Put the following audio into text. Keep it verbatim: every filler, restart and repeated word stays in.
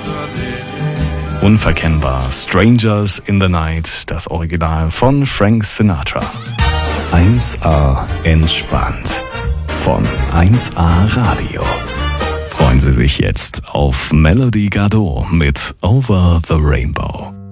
Unverkennbar. Strangers in the Night, das Original von Frank Sinatra. eins A entspannt von eins A Radio. Freuen Sie sich jetzt auf Melody Gardot mit Over the Rainbow.